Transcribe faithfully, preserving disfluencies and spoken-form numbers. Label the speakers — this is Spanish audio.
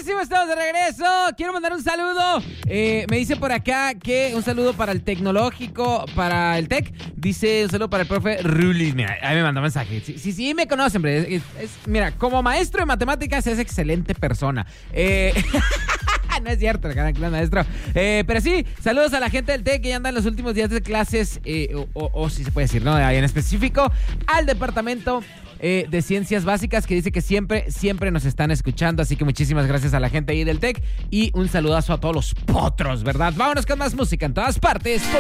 Speaker 1: Buenísimo, estamos de regreso. Quiero mandar un saludo. Eh, me dice por acá que un saludo para el tecnológico, para el tech. Dice un saludo para el profe Rulis. Mira, ahí me mandó mensaje. Sí, sí, sí me conoce, hombre. Es, es, mira, como maestro de matemáticas es excelente persona. Eh... No es cierto, el gran, gran maestro. Eh, pero sí, saludos a la gente del TEC que ya anda en los últimos días de clases, eh, o, o, o si se puede decir, ¿no? En específico, al departamento eh, de ciencias básicas que dice que siempre, siempre nos están escuchando. Así que muchísimas gracias a la gente ahí del TEC y un saludazo a todos los potros, ¿verdad? Vámonos con más música en todas partes.